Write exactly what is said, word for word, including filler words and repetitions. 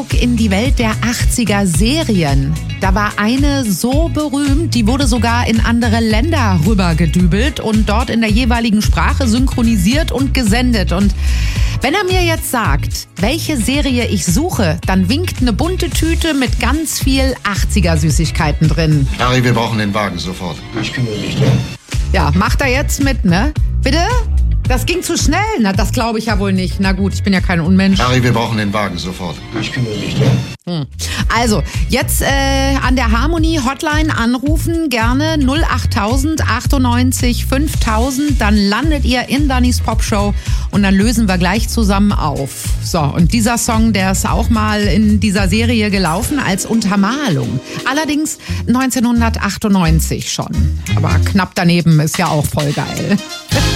In die Welt der achtziger Serien. Da war eine so berühmt, die wurde sogar in andere Länder rübergedübelt und dort in der jeweiligen Sprache synchronisiert und gesendet. Und wenn er mir jetzt sagt, welche Serie ich suche, dann winkt eine bunte Tüte mit ganz viel achtziger-Süßigkeiten drin. Harry, wir brauchen den Wagen sofort. Ich kümmere mich drum. Ja, macht er jetzt mit, ne? Bitte? Das ging zu schnell. Na, das glaube ich ja wohl nicht. Na gut, ich bin ja kein Unmensch. Harry, wir brauchen den Wagen sofort. Ich kümmere mich drum. Hm. Also, jetzt äh, an der Harmony-Hotline anrufen, gerne null achttausend achtundneunzig fünftausend. Dann landet ihr in Dannys Popshow und dann lösen wir gleich zusammen auf. So, und dieser Song, der ist auch mal in dieser Serie gelaufen als Untermalung. Allerdings neunzehnhundertachtundneunzig schon. Aber knapp daneben ist ja auch voll geil.